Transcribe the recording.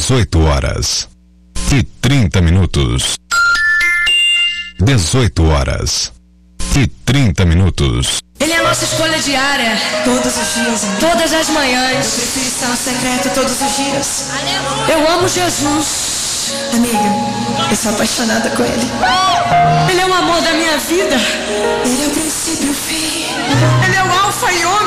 18h30. 18h30. Ele é a nossa escolha diária. Todos os dias, amiga. Todas as manhãs. Meu preferição secreto todos os dias. Eu amo Jesus. Amiga, eu sou apaixonada com ele. Ele é o amor da minha vida. Ele é o princípio e o fim. Ele é o alfa e ômega.